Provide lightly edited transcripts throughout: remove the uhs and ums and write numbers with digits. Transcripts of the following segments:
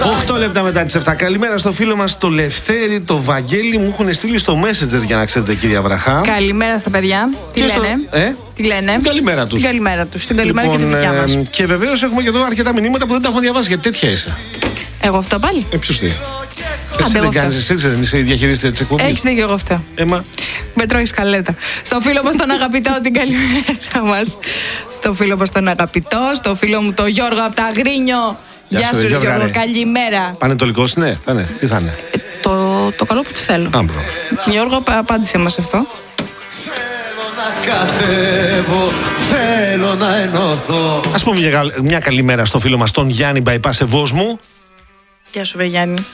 8 λεπτά μετά τις 7. Καλημέρα στο φίλο μας το Λευτέρη, το Βαγγέλη. Μου έχουν στείλει στο Messenger για να ξέρετε, κυρία Βραχά. Καλημέρα στα παιδιά. Τι λένε? Τι λένε? Την καλημέρα τους. Την καλημέρα τους. Την καλημέρα και τη δικιά μας. Και βεβαίως έχουμε και εδώ αρκετά μηνύματα που δεν τα έχουμε διαβάσει. Γιατί τέτοια είσαι. Εγώ αυτό πάλι. Ποιος τι. Εσύ δεν κάνεις, εσύ δεν είσαι η διαχειρίστρια της εκπομπής. Έχεις δίκιο εγώ αυτό. Με τρώει σκαλέτα. Στο φίλο μας τον αγαπητό, την καλημέρα μας. Στο φίλο μας τον αγαπητό, στο φίλο μου τον Γιώργο από τα Αγρίνιο. Γεια σου, Γιώργο, καλημέρα. Πανετολικός, ναι, θα είναι. Τι θα είναι? Το καλό που του θέλω. Γιώργο, απάντησε μας αυτό. Θέλω να κατέβω, θέλω να ενωθώ. Ας πούμε μια καλημέρα στο φίλο μας τον Γιάννη Μπαϊπάσεβός μου. Γεια σου, Γιάννη.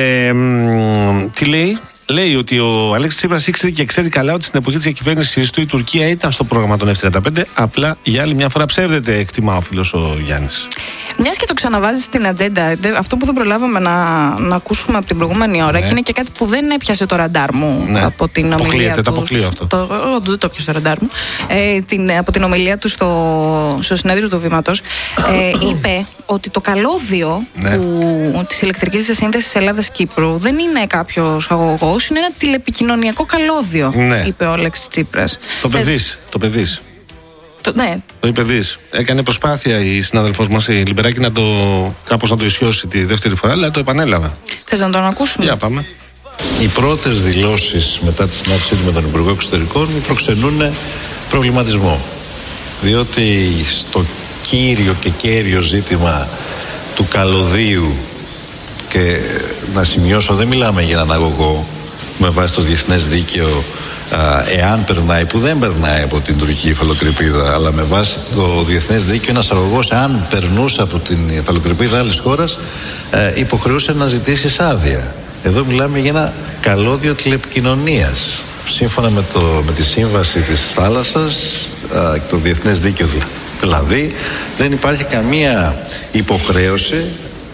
Τι λέει? Λέει ότι ο Αλέξης Τσίπρας ήξερε και ξέρει καλά ότι στην εποχή της διακυβέρνησης του η Τουρκία ήταν στο πρόγραμμα των F-35. Απλά για άλλη μια φορά ψεύδεται, εκτιμά ο φίλος ο Γιάννης. Μιας και το ξαναβάζει στην ατζέντα, αυτό που δεν προλάβαμε να ακούσουμε από την προηγούμενη ώρα, και είναι και κάτι που δεν έπιασε το ραντάρ μου από την ομιλία του. Το αποκλείω αυτό. Δεν το έπιασε το ραντάρ μου. Από την ομιλία του στο συνέδριο του Βήματος, είπε ότι το καλώδιο της ηλεκτρικής διασύνδεσης Ελλάδας-Κύπρου δεν είναι κάποιος αγωγός, είναι ένα τηλεπικοινωνιακό καλώδιο, είπε ο Αλέξης Τσίπρας. Το παιδείς. Ναι. Το είπε δεις. Έκανε προσπάθεια η συνάδελφός μας η Λιμπεράκη κάπως να το ισιώσει τη δεύτερη φορά, αλλά το επανέλαβε. Θες να τον ακούσουμε? Για πάμε. Οι πρώτες δηλώσεις μετά τη συνάντησή του με τον Υπουργό Εξωτερικών μου προξενούν προβληματισμό. Διότι στο κύριο και κέριο ζήτημα του καλωδίου, και να σημειώσω, δεν μιλάμε για έναν αγωγό με βάση το διεθνές δίκαιο, εάν περνάει, που δεν περνάει από την τουρκική υφαλοκρηπίδα, αλλά με βάση το διεθνές δίκαιο ένας αγωγός, εάν περνούσε από την υφαλοκρηπίδα άλλης χώρας, υποχρεούσε να ζητήσει άδεια. Εδώ μιλάμε για ένα καλώδιο τηλεπικοινωνίας. Σύμφωνα με τη σύμβαση της θάλασσας και το διεθνές δίκαιο δηλαδή, δεν υπάρχει καμία υποχρέωση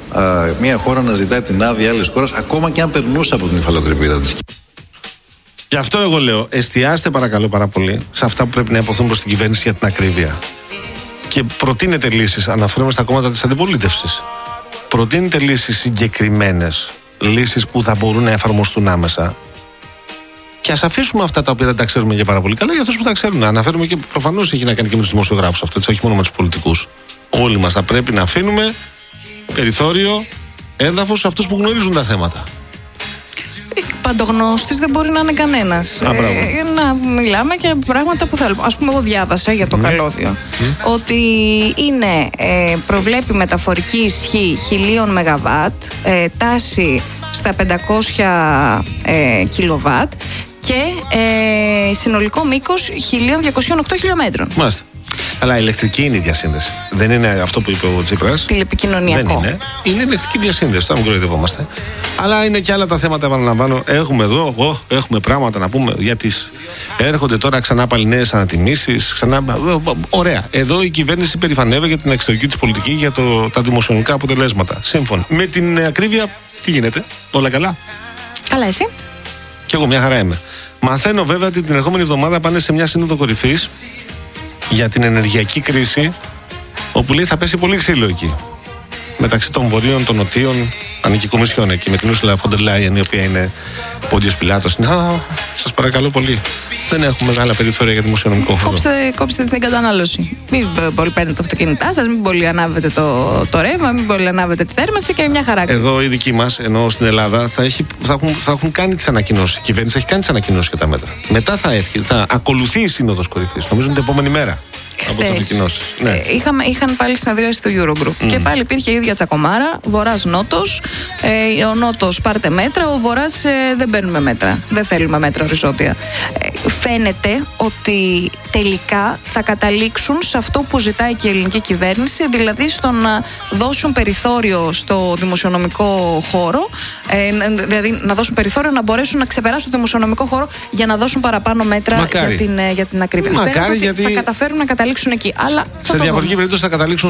μια χώρα να ζητάει την άδεια άλλης χώρας, ακόμα και αν περνούσε από την υφαλοκρηπίδα της. Γι' αυτό εγώ λέω, εστιάστε παρακαλώ πάρα πολύ σε αυτά που πρέπει να υποθούν προς την κυβέρνηση για την ακρίβεια. Και προτείνετε λύσεις, αναφέρομαι στα κόμματα της αντιπολίτευσης. Προτείνετε λύσεις συγκεκριμένες, λύσεις που θα μπορούν να εφαρμοστούν άμεσα. Και ας αφήσουμε αυτά τα οποία δεν τα ξέρουμε για πάρα πολύ καλά για αυτούς που τα ξέρουν. Αναφέρουμε και προφανώς έχει να κάνει και με τους δημοσιογράφους αυτό, έτσι, όχι μόνο με τους πολιτικούς. Όλοι μας θα πρέπει να αφήνουμε περιθώριο, έδαφος σε αυτούς που γνωρίζουν τα θέματα. Παντογνώστης δεν μπορεί να είναι κανένας. Να μιλάμε και πράγματα που θέλουμε. Ας πούμε, εγώ διάβασα για το καλώδιο ότι προβλέπει μεταφορική ισχύ 1000 ΜΒ, τάση στα 500 κιλοβάτ και συνολικό μήκος 1208 χιλιόμετρων. Μάλιστα. Αλλά ηλεκτρική είναι η διασύνδεση. Δεν είναι αυτό που είπε ο Τσίπρας. Τηλεπικοινωνιακό. Δεν είναι. Είναι ηλεκτρική διασύνδεση. Τώρα μην κοροϊδευόμαστε. Αλλά είναι και άλλα τα θέματα, επαναλαμβάνω. Έχουμε εδώ, έχουμε πράγματα να πούμε για τις. Έρχονται τώρα ξανά πάλι νέες ανατιμήσεις. Ωραία. Εδώ η κυβέρνηση περηφανεύεται για την εξωτερική της πολιτική, για τα δημοσιονομικά αποτελέσματα. Σύμφωνα. Με την ακρίβεια, τι γίνεται? Όλα καλά? Καλά, εσύ? Κι εγώ μια χαρά είμαι. Μαθαίνω βέβαια ότι την ερχόμενη εβδομάδα πάνε σε μια σύνοδο κορυφής για την ενεργειακή κρίση, όπου λέει θα πέσει πολύ ξύλο εκεί. Μεταξύ των βορείων, των νοτίων, ανήκει η Κομισιόν εκεί, με την Ursula von der Leyen, η οποία είναι Πόντιος Πιλάτος. Σας παρακαλώ πολύ. Δεν έχουμε μεγάλα περιθώρια για δημοσιονομικό χώρο. Κόψτε την κατανάλωση. Μην πολύ παίρνετε το αυτοκίνητά σας, μην πολύ ανάβετε το ρεύμα, μην πολύ ανάβετε τη θέρμανση και μια χαρά. Εδώ οι δικοί μας, ενώ στην Ελλάδα, θα έχουν κάνει τις ανακοινώσεις. Η κυβέρνηση έχει κάνει τις ανακοινώσεις και τα μέτρα. Μετά θα ακολουθεί η Σύνοδος Κορυφής, νομίζω την επόμενη μέρα. Από τις ανακοινώσεις. Ναι. Είχαν πάλι συνεδρίαση στο Eurogroup και πάλι υπήρχε η ίδια τσακωμάρα. Βορράς-Νότος. Ο Νότος πάρτε μέτρα, ο Βορράς δεν παίρνουμε μέτρα. Δεν θέλουμε μέτρα οριζόντια. Φαίνεται ότι τελικά θα καταλήξουν σε αυτό που ζητάει και η ελληνική κυβέρνηση, δηλαδή στο να δώσουν περιθώριο στο δημοσιονομικό χώρο, δηλαδή να δώσουν περιθώριο να μπορέσουν να ξεπεράσουν το δημοσιονομικό χώρο για να δώσουν παραπάνω μέτρα για την ακρίβεια. Μακάρι, γιατί θα καταφέρουν να καταλήξουν εκεί. Αλλά σε διαφορετική περίπτωση θα καταλήξουν